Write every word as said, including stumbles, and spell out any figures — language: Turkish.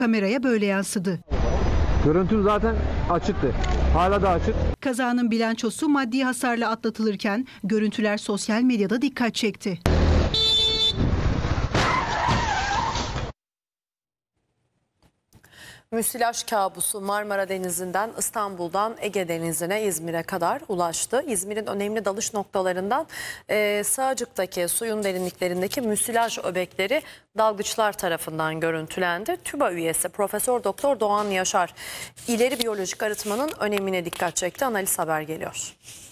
Kameraya böyle yansıdı. Görüntü zaten açıktı. Hala da açık. Kazanın bilançosu maddi hasarla atlatılırken görüntüler sosyal medyada dikkat çekti. Müsilaj kabusu Marmara Denizi'nden İstanbul'dan Ege Denizi'ne, İzmir'e kadar ulaştı. İzmir'in önemli dalış noktalarından e, Sığacık'taki suyun derinliklerindeki müsilaj öbekleri dalgıçlar tarafından görüntülendi. TÜBA üyesi Profesör Doktor Doğan Yaşar ileri biyolojik arıtmanın önemine dikkat çekti. Analiz haber geliyor.